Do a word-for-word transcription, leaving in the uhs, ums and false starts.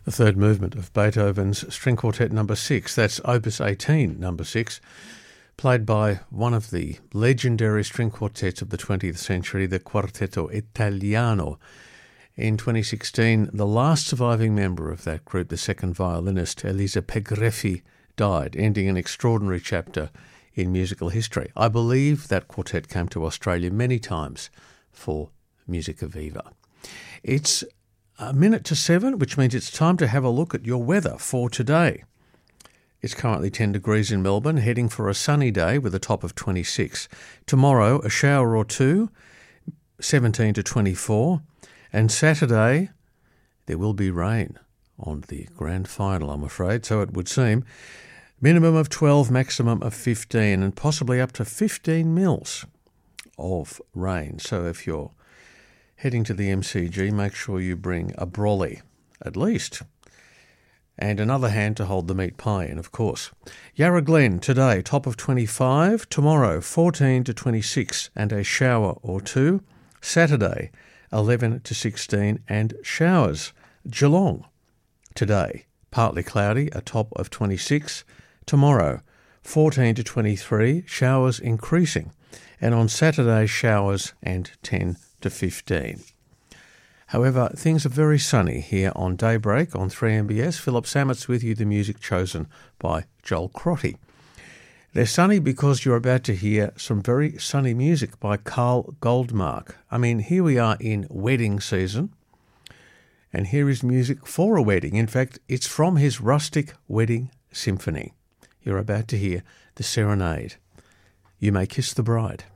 The third movement of Beethoven's String Quartet number six, that's Opus eighteen, number six, played by one of the legendary string quartets of the twentieth century, the Quartetto Italiano. In twenty sixteen, the last surviving member of that group, the second violinist, Elisa Pegreffi, died, ending an extraordinary chapter in musical history. I believe that quartet came to Australia many times for Musica Viva. It's a minute to seven, which means it's time to have a look at your weather for today. It's currently ten degrees in Melbourne, heading for a sunny day with a top of twenty-six. Tomorrow, a shower or two, seventeen to twenty-four. And Saturday, there will be rain on the grand final, I'm afraid, so it would seem. Minimum of twelve, maximum of fifteen, and possibly up to fifteen mils of rain. So if you're heading to the M C G, make sure you bring a brolly, at least, and another hand to hold the meat pie in, of course. Yarra Glen today, top of twenty-five. Tomorrow, fourteen to twenty-six, and a shower or two. Saturday, eleven to sixteen, and showers. Geelong today, partly cloudy, a top of twenty-six. Tomorrow, fourteen to twenty-three, showers increasing. And on Saturday, showers and ten to fifteen. However, things are very sunny here on Daybreak on three M B S. Philip Sammett's with you, the music chosen by Joel Crotty. They're sunny because you're about to hear some very sunny music by Carl Goldmark. I mean, here we are in wedding season, and here is music for a wedding. In fact, it's from his Rustic Wedding Symphony. You're about to hear the Serenade. You May Kiss the Bride.